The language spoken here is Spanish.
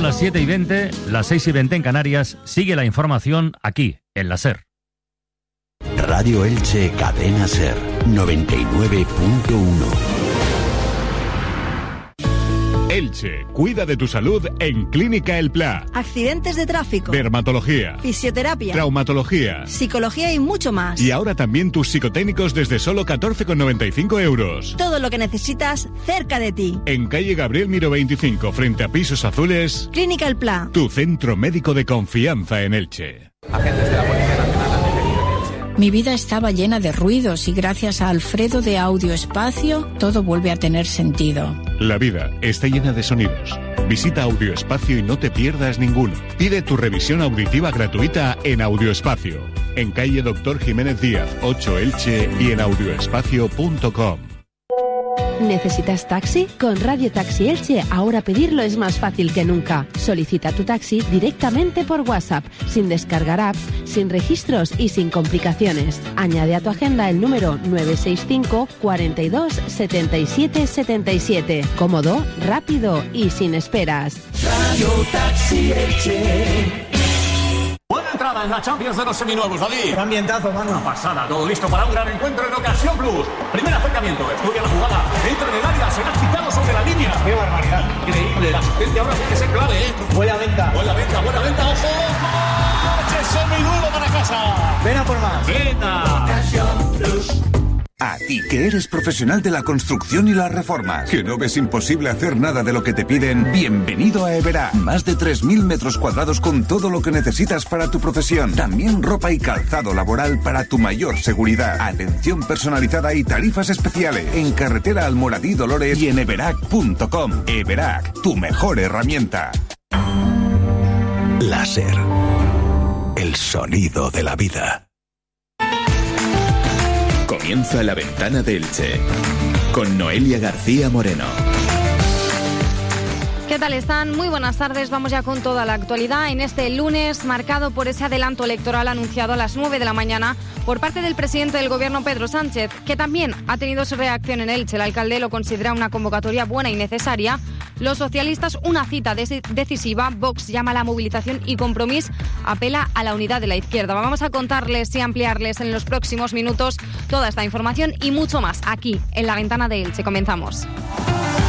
Son las 7:20, las 6:20 en Canarias. Sigue la información aquí, en la SER. Radio Elche, Cadena SER, 99.1. Elche, cuida de tu salud en Clínica El Pla. Accidentes de tráfico, Dermatología, fisioterapia, traumatología, psicología y mucho más. Y ahora también tus psicotécnicos desde solo 14,95 euros. Todo lo que necesitas cerca de ti. En calle Gabriel Miró 25, frente a Pisos Azules. Clínica El Pla. Tu centro médico de confianza en Elche. Agentes de la Policía Nacional han detenido en Elche. Mi vida estaba llena de ruidos y gracias a Alfredo de Audio Espacio todo vuelve a tener sentido. La vida está llena de sonidos. Visita Audioespacio y no te pierdas ninguno. Pide tu revisión auditiva gratuita en Audioespacio. En calle Doctor Jiménez Díaz, 8 Elche y en audioespacio.com. ¿Necesitas taxi? Con Radio Taxi Elche ahora pedirlo es más fácil que nunca. Solicita tu taxi directamente por WhatsApp, sin descargar apps, sin registros y sin complicaciones. Añade a tu agenda el número 965 42 77 77. Cómodo, rápido y sin esperas. Radio Taxi Elche. Buena entrada en la Champions de los seminuevos, David. ¡Qué ambientazo, mano! Una pasada, todo listo para un gran encuentro en Ocasión Plus. Primer acercamiento, estudia la jugada, entra en el área, será quitado sobre la línea. ¡Qué barbaridad! Increíble, la asistencia ahora sí que es clave, ¿eh? Buena venta, ojo. ¡Coche seminuevo para casa! ¡Ven a por más! ¡Venga! Ocasión Plus. A ti, que eres profesional de la construcción y las reformas, que no ves imposible hacer nada de lo que te piden, bienvenido a Everac. Más de 3.000 metros cuadrados con todo lo que necesitas para tu profesión. También ropa y calzado laboral para tu mayor seguridad. Atención personalizada y tarifas especiales. En carretera Almoradí Dolores y en everac.com. Everac, tu mejor herramienta. La SER, el sonido de la vida. Comienza La Ventana de Elche, con Noelia García Moreno. ¿Qué tal están? Muy buenas tardes. Vamos ya con toda la actualidad en este lunes marcado por ese adelanto electoral anunciado a las 9 de la mañana por parte del presidente del Gobierno, Pedro Sánchez, que también ha tenido su reacción en Elche. El alcalde lo considera una convocatoria buena y necesaria. Los socialistas, una cita decisiva. Vox llama a la movilización y Compromís apela a la unidad de la izquierda. Vamos a contarles y ampliarles en los próximos minutos toda esta información y mucho más aquí en La Ventana de Elche. Comenzamos.